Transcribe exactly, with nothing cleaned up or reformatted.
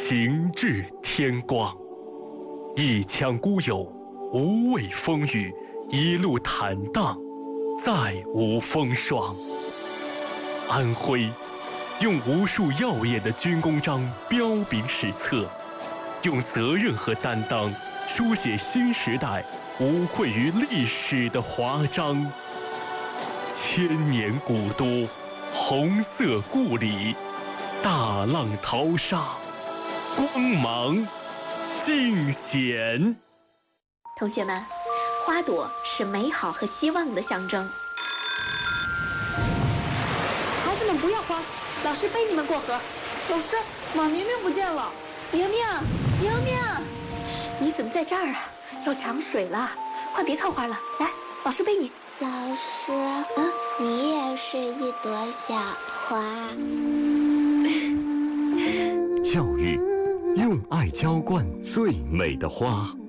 行至天光。一腔孤勇，无畏风雨，一路坦荡，再无风霜。安徽用无数耀眼的军功章彪炳史册，用责任和担当书写新时代无愧于历史的华章。千年古都，红色故里，大浪淘沙，光芒尽显。 同学们，花朵是美好和希望的象征。孩子们不要慌，老师背你们过河。 老师，马明明不见了。 明明，明明，你怎么在这儿啊？要涨水了，快别看花了，来，老师背你。 老师，嗯，你也是一朵小花。 教育，用爱浇灌最美的花。